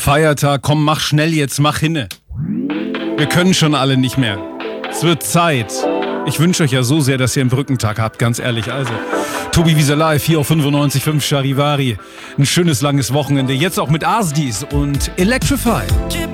Feiertag, komm, mach schnell jetzt, mach hinne. Wir können schon alle nicht mehr. Es wird Zeit. Ich wünsche euch ja so sehr, dass ihr einen Brückentag habt, ganz ehrlich. Also, Tobi Wieser live, hier auf 95.5 Charivari. Ein schönes, langes Wochenende. Jetzt auch mit Asdis und Electrify.